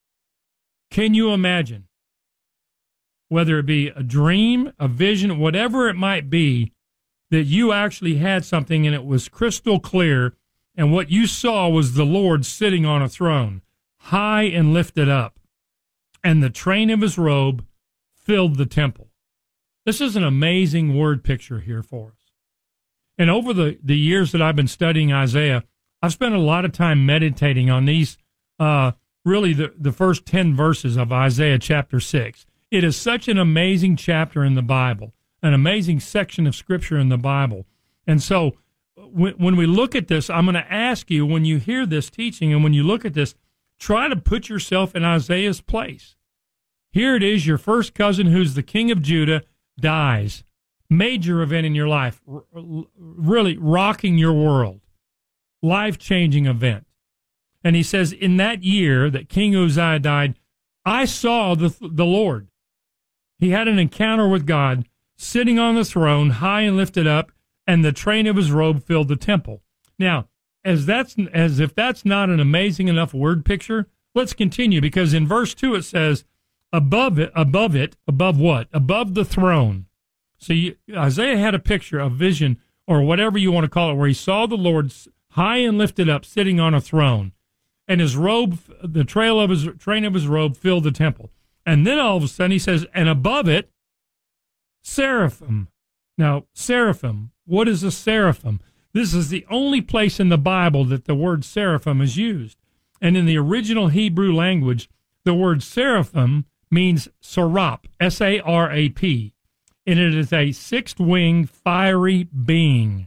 Can you imagine? Whether it be a dream, a vision, whatever it might be, that you actually had something and it was crystal clear, and what you saw was the Lord sitting on a throne, high and lifted up, and the train of his robe filled the temple. This is an amazing word picture here for us. And over the, the years that I've been studying Isaiah, I've spent a lot of time meditating on these, uh, really the, the first ten verses of Isaiah chapter six. It is such an amazing chapter in the Bible, an amazing section of Scripture in the Bible. And so when, when we look at this, I'm going to ask you, when you hear this teaching and when you look at this, try to put yourself in Isaiah's place. Here it is, your first cousin, who's the king of Judah, dies. Major event in your life, r- really rocking your world. Life-changing event. And he says, in that year that King Uzziah died, I saw the, the Lord. He had an encounter with God, sitting on the throne, high and lifted up, and the train of his robe filled the temple. Now, as that's as if that's not an amazing enough word picture, let's continue, because in verse two it says, above it, above it, above what? Above the throne. So you, Isaiah had a picture, a vision, or whatever you want to call it, where he saw the Lord high and lifted up, sitting on a throne, and his robe, the trail of his train of his robe, filled the temple. And then all of a sudden he says, and above it, seraphim. Now, seraphim, what is a seraphim? This is the only place in the Bible that the word seraphim is used. And in the original Hebrew language, the word seraphim means sarap, S A R A P. And it is a six-winged fiery being.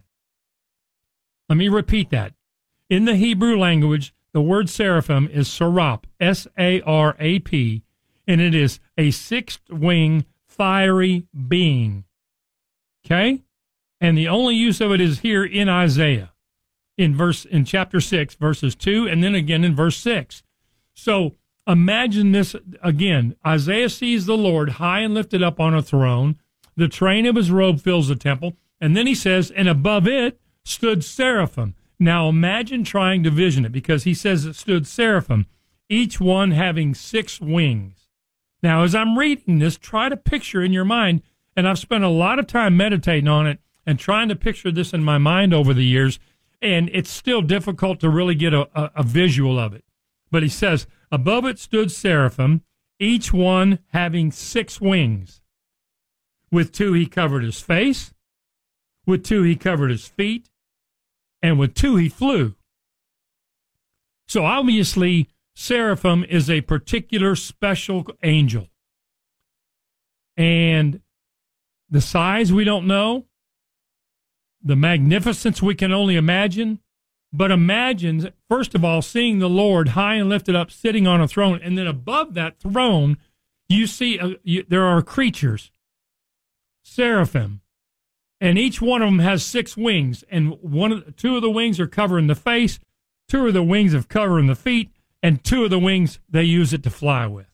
Let me repeat that. In the Hebrew language, the word seraphim is sarap, S A R A P, and it is a six-winged fiery being. Okay? And the only use of it is here in Isaiah, in verse in chapter six, verses two, and then again in verse six. So imagine this again. Isaiah sees the Lord high and lifted up on a throne. The train of his robe fills the temple. And then he says, and above it stood seraphim. Now imagine trying to vision it, because he says it stood seraphim, each one having six wings. Now, as I'm reading this, try to picture in your mind, and I've spent a lot of time meditating on it and trying to picture this in my mind over the years, and it's still difficult to really get a, a, a visual of it. But he says, above it stood seraphim, each one having six wings. With two he covered his face, with two he covered his feet, and with two he flew. So obviously, seraphim is a particular special angel. And the size we don't know, the magnificence we can only imagine. But imagine, first of all, seeing the Lord high and lifted up, sitting on a throne. And then above that throne, you see uh, you, there are creatures, seraphim. And each one of them has six wings. And one of, two of the wings are covering the face, two of the wings are covering the feet, and two of the wings they use it to fly with.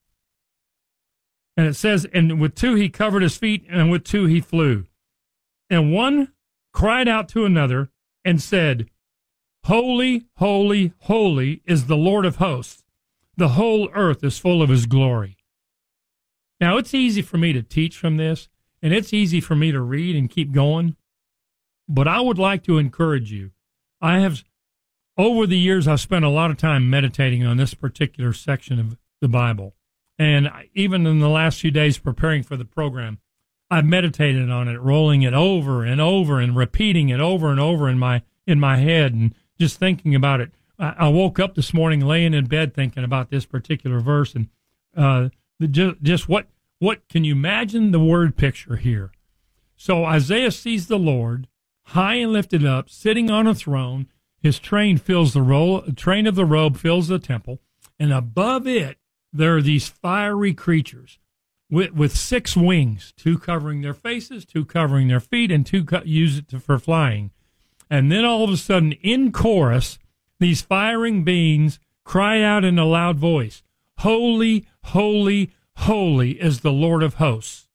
And it says, and with two he covered his feet, and with two he flew. And one cried out to another and said, Holy, holy, holy is the Lord of hosts. The whole earth is full of his glory. Now, it's easy for me to teach from this, and it's easy for me to read and keep going. But I would like to encourage you. I have, over the years, I've spent a lot of time meditating on this particular section of the Bible. And even in the last few days preparing for the program, I've meditated on it, rolling it over and over and repeating it over and over in my in my head and just thinking about it. I, I woke up this morning laying in bed thinking about this particular verse and uh, the, just, just what what can you imagine the word picture here? So Isaiah sees the Lord high and lifted up, sitting on a throne. His train fills the ro- train of the robe fills the temple, and above it there are these fiery creatures with, with six wings, two covering their faces, two covering their feet, and two co- use it to, for flying. And then all of a sudden, in chorus, these firing beings cry out in a loud voice, Holy, holy, holy is the Lord of hosts.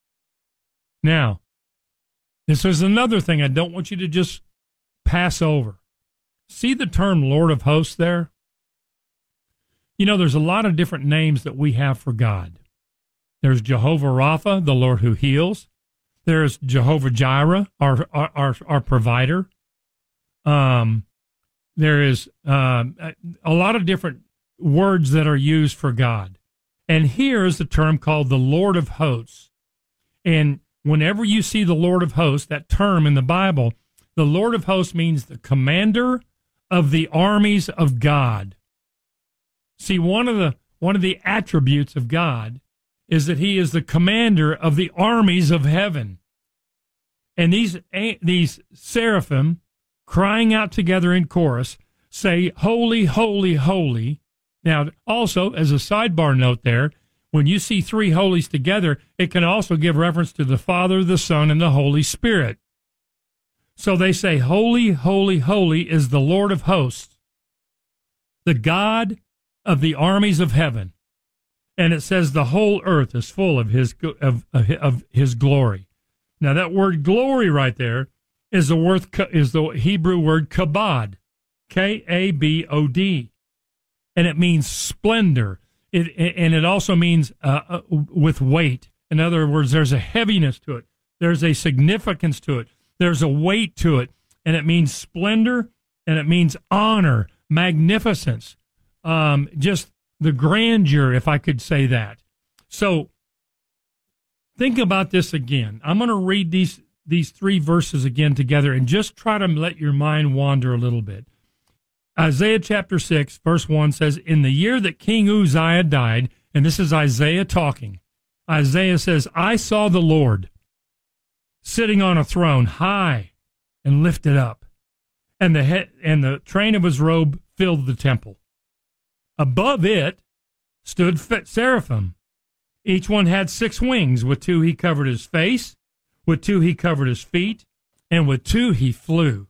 Now, this is another thing I don't want you to just pass over. See the term Lord of hosts there? You know, there's a lot of different names that we have for God. There's Jehovah Rapha, the Lord who heals. There's Jehovah Jireh, our our our, our provider. Um, there is uh, a lot of different words that are used for God. And here is the term called the Lord of hosts. And whenever you see the Lord of hosts, that term in the Bible, the Lord of hosts means the commander of the armies of God. See, one of the one of the attributes of God is that he is the commander of the armies of heaven. And these these seraphim, crying out together in chorus, say, Holy, holy, holy. Now, also, as a sidebar note there, when you see three holies together, it can also give reference to the Father, the Son, and the Holy Spirit. So they say, Holy, holy, holy is the Lord of hosts, the God of the armies of heaven. And it says the whole earth is full of his of, of, of his glory. Now, that word glory right there is the word is the Hebrew word kabod, K A B O D, and it means splendor. It and it also means uh, uh, with weight. In other words, there's a heaviness to it. There's a significance to it. There's a weight to it, and it means splendor, and it means honor, magnificence, um, just the grandeur, if I could say that. So think about this again. I'm going to read these these three verses again together and just try to let your mind wander a little bit. Isaiah chapter six, verse one says, In the year that King Uzziah died, and this is Isaiah talking, Isaiah says, I saw the Lord sitting on a throne, high and lifted up, and the head, and the train of his robe filled the temple. Above it stood seraphim. Each one had six wings. With two he covered his face, with two he covered his feet, and with two he flew.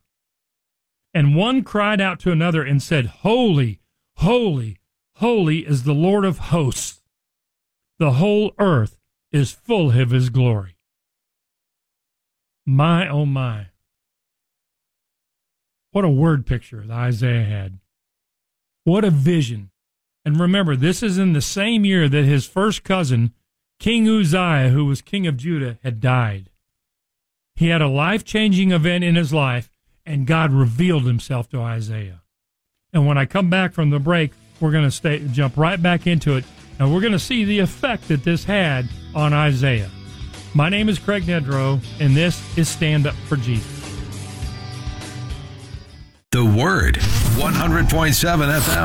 And one cried out to another and said, Holy, holy, holy is the Lord of hosts. The whole earth is full of his glory. My, oh my. What a word picture that Isaiah had. What a vision. And remember, this is in the same year that his first cousin, King Uzziah, who was king of Judah, had died. He had a life-changing event in his life, and God revealed himself to Isaiah. And when I come back from the break, we're going to stay, jump right back into it, and we're going to see the effect that this had on Isaiah. My name is Craig Nedrow, and this is Stand Up for Jesus. The Word, one hundred point seven F M.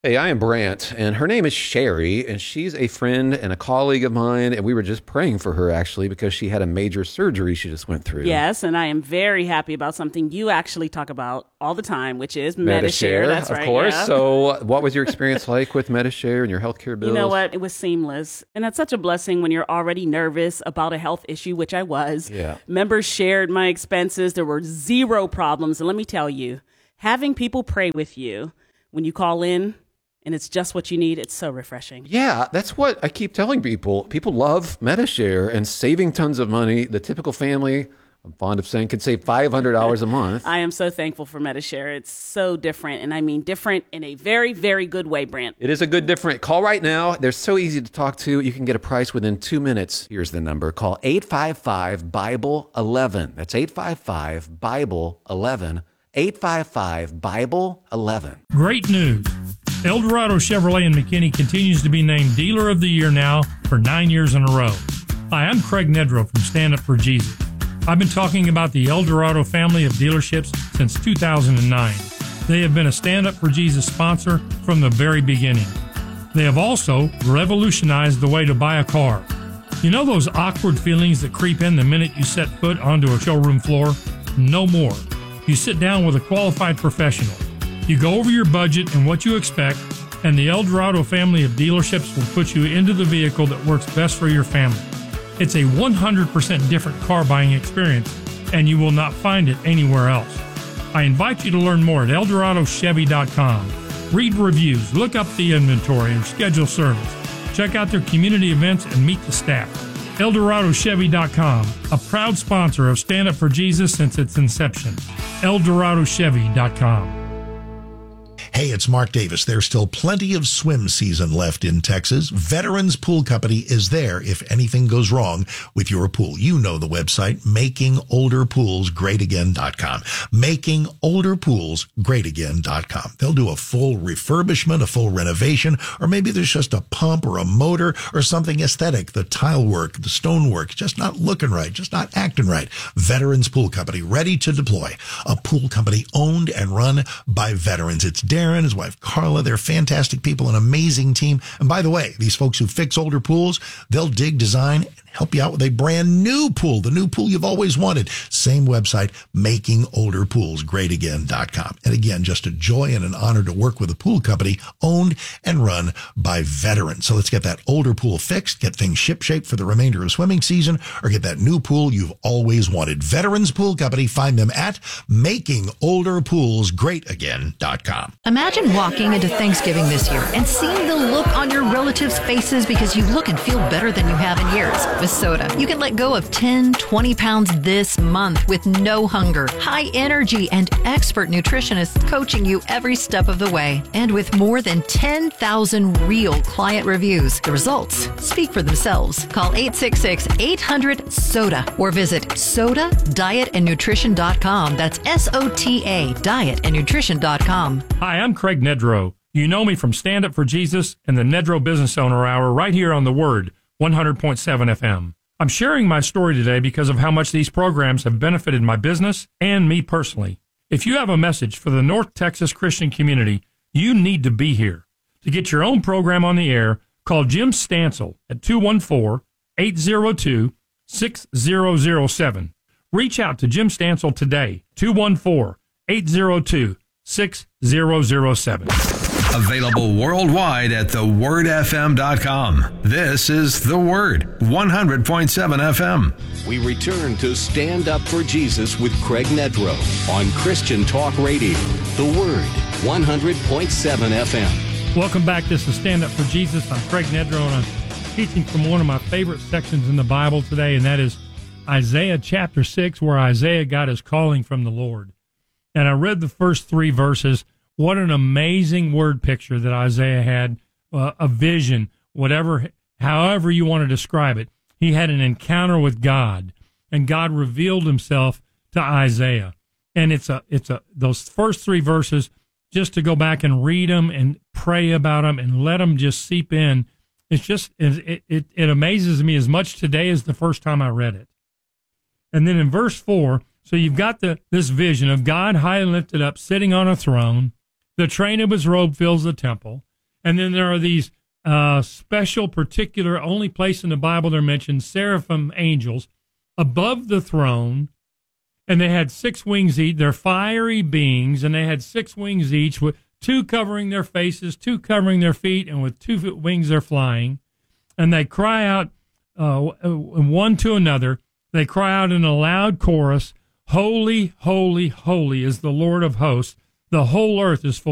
Hey, I am Brant, and her name is Sherry, and she's a friend and a colleague of mine, and we were just praying for her, actually, because she had a major surgery she just went through. Yes, and I am very happy about something you actually talk about all the time, which is Medi-Share. Medi-Share, That's of right, course. yeah. So what was your experience like with Medi-Share and your healthcare bills? You know what? It was seamless. And that's such a blessing when you're already nervous about a health issue, which I was. Yeah. Members shared my expenses. There were zero problems. And let me tell you, having people pray with you when you call in, and it's just what you need, it's so refreshing. Yeah, that's what I keep telling people. People love Medi-Share and saving tons of money. The typical family, I'm fond of saying, could save five hundred dollars a month. I am so thankful for Medi-Share. It's so different, and I mean different in a very, very good way, Brant. It is a good different. Call right now. They're so easy to talk to. You can get a price within two minutes. Here's the number. Call eight five five, Bible eleven. That's eight five five, Bible eleven. eight five five, Bible eleven. Great news. Eldorado Chevrolet in McKinney continues to be named Dealer of the Year now for nine years in a row. Hi, I'm Craig Nedrow from Stand Up for Jesus. I've been talking about the Eldorado family of dealerships since two thousand nine. They have been a Stand Up for Jesus sponsor from the very beginning. They have also revolutionized the way to buy a car. You know those awkward feelings that creep in the minute you set foot onto a showroom floor? No more. You sit down with a qualified professional. You go over your budget and what you expect, and the Eldorado family of dealerships will put you into the vehicle that works best for your family. It's a one hundred percent different car buying experience, and you will not find it anywhere else. I invite you to learn more at eldorado chevy dot com. Read reviews, look up the inventory, and schedule service. Check out their community events and meet the staff. eldorado chevy dot com, a proud sponsor of Stand Up for Jesus since its inception. eldorado chevy dot com. Hey, it's Mark Davis. There's still plenty of swim season left in Texas. Veterans Pool Company is there if anything goes wrong with your pool. You know the website, making older pools great again dot com. making older pools great again dot com. They'll do a full refurbishment, a full renovation, or maybe there's just a pump or a motor or something aesthetic. The tile work, the stone work, just not looking right, just not acting right. Veterans Pool Company, ready to deploy. A pool company owned and run by veterans. It's Darren, his wife Carla. They're fantastic people, an amazing team. And by the way, these folks who fix older pools, they'll dig, design, and help you out with a brand new pool, the new pool you've always wanted. Same website, making older pools great again dot com. And again, just a joy and an honor to work with a pool company owned and run by veterans. So let's get that older pool fixed, get things shipshape for the remainder of swimming season, or get that new pool you've always wanted. Veterans Pool Company. Find them at making older pools great again dot com. Imagine walking into Thanksgiving this year and seeing the look on your relatives' faces because you look and feel better than you have in years. With Soda, you can let go of ten, twenty pounds this month with no hunger, high energy, and expert nutritionists coaching you every step of the way. And with more than ten thousand real client reviews, the results speak for themselves. Call eight six six, eight hundred, SODA or visit soda diet and nutrition dot com. That's S O T A, diet and nutrition dot com. Hi, I'm Craig Nedrow. You know me from Stand Up for Jesus and the Nedrow Business Owner Hour right here on The Word, one hundred point seven F M. I'm sharing my story today because of how much these programs have benefited my business and me personally. If you have a message for the North Texas Christian community, you need to be here. To get your own program on the air, call Jim Stansel at two one four, eight zero two, six zero zero seven. Reach out to Jim Stansel today, two one four, eight zero two, six zero zero seven. Available worldwide at the word f m dot com. This is The Word, one hundred point seven F M. We return to Stand Up for Jesus with Craig Nedrow on Christian Talk Radio. The Word, one hundred point seven F M. Welcome back. This is Stand Up for Jesus. I'm Craig Nedrow, and I'm teaching from one of my favorite sections in the Bible today, and that is Isaiah chapter six, where Isaiah got his calling from the Lord. And I read the first three verses. What an amazing word picture that Isaiah had, uh, a vision, whatever, however you want to describe it. He had an encounter with God, and God revealed himself to Isaiah. And it's a, it's a, those first three verses, just to go back and read them and pray about them and let them just seep in. It's just, it, it, it amazes me as much today as the first time I read it. And then in verse four, so you've got the, this vision of God high and lifted up, sitting on a throne. The train of his robe fills the temple. And then there are these uh, special, particular, only place in the Bible they're mentioned, seraphim angels above the throne. And they had six wings each. They're fiery beings, and they had six wings each, with two covering their faces, two covering their feet, and with two wings they're flying. And they cry out uh, one to another. They cry out in a loud chorus, "Holy, holy, holy is the Lord of hosts. The whole earth is full